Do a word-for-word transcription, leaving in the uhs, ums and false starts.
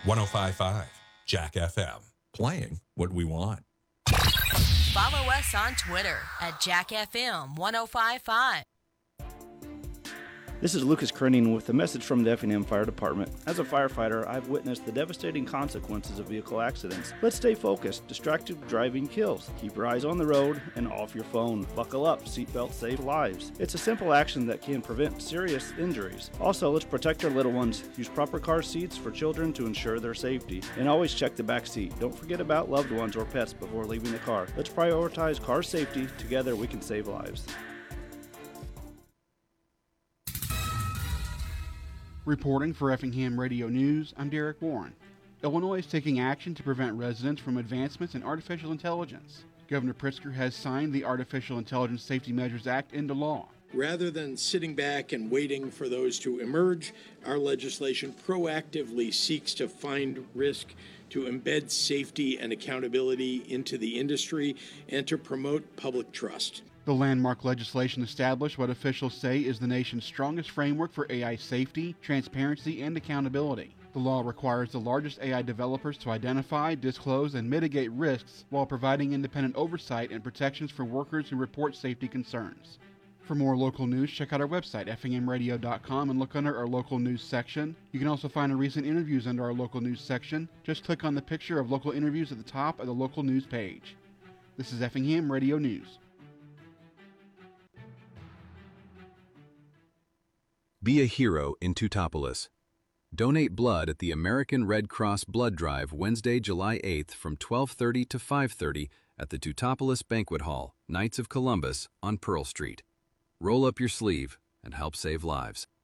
one oh five point five Jack F M. Playing what we want. Follow us on Twitter at Jack F M ten fifty-five. This is Lucas Krenning with a message from the Effingham Fire Department. As a firefighter, I've witnessed the devastating consequences of vehicle accidents. Let's stay focused. Distracted driving kills. Keep your eyes on the road and off your phone. Buckle up. Seatbelts save lives. It's a simple action that can prevent serious injuries. Also, let's protect our little ones. Use proper car seats for children to ensure their safety. And always check the back seat. Don't forget about loved ones or pets before leaving the car. Let's prioritize car safety. Together, we can save lives. Reporting for Effingham Radio News, I'm Derek Warren. Illinois is taking action to prevent residents from advancements in artificial intelligence. Governor Pritzker has signed the Artificial Intelligence Safety Measures Act into law. Rather than sitting back and waiting for those to emerge, our legislation proactively seeks to find risk, to embed safety and accountability into the industry, and to promote public trust. The landmark legislation established what officials say is the nation's strongest framework for A I safety, transparency, and accountability. The law requires the largest A I developers to identify, disclose, and mitigate risks while providing independent oversight and protections for workers who report safety concerns. For more local news, check out our website, effingham radio dot com, and look under our local news section. You can also find our recent interviews under our local news section. Just click on the picture of local interviews at the top of the local news page. This is Effingham Radio News. Be a hero in Teutopolis. Donate blood at the American Red Cross Blood Drive Wednesday, July eighth from twelve thirty to five thirty at the Teutopolis Banquet Hall, Knights of Columbus on Pearl Street. Roll up your sleeve and help save lives.